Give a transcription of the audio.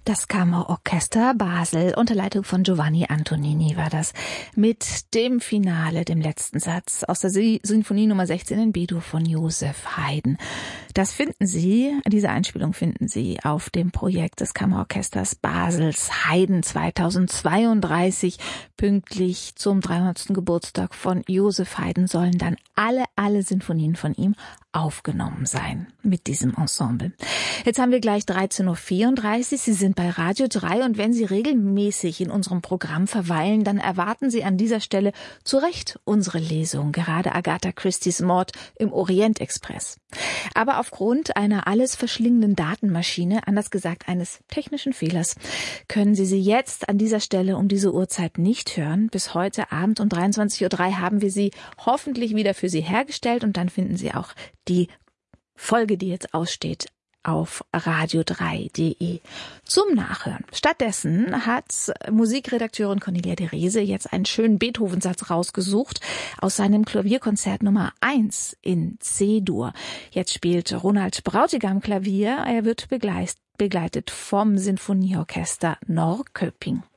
Das Kammerorchester Basel unter Leitung von Giovanni Antonini war das mit dem Finale, dem letzten Satz aus der Sinfonie Nummer 16 in B-Dur von Joseph Haydn. Das finden Sie, diese Einspielung finden Sie auf dem Projekt des Kammerorchesters Basels Haydn 2032. Pünktlich zum 300. Geburtstag von Joseph Haydn sollen dann alle Sinfonien von ihm aufgenommen sein mit diesem Ensemble. Jetzt haben wir gleich 13.34 Uhr. Sie sind bei Radio 3 und wenn Sie regelmäßig in unserem Programm verweilen, dann erwarten Sie an dieser Stelle zu Recht unsere Lesung, gerade Agatha Christie's Mord im Orient-Express. Aber aufgrund einer alles verschlingenden Datenmaschine, anders gesagt eines technischen Fehlers, können Sie sie jetzt an dieser Stelle um diese Uhrzeit nicht hören. Bis heute Abend um 23.03 Uhr haben wir sie hoffentlich wieder für Sie hergestellt und dann finden Sie auch die Folge, die jetzt aussteht, auf radio3.de zum Nachhören. Stattdessen hat Musikredakteurin Cornelia de Rese jetzt einen schönen Beethoven-Satz rausgesucht aus seinem Klavierkonzert Nummer 1 in C-Dur. Jetzt spielt Ronald Brautigam Klavier. Er wird begleitet vom Sinfonieorchester Norrköping.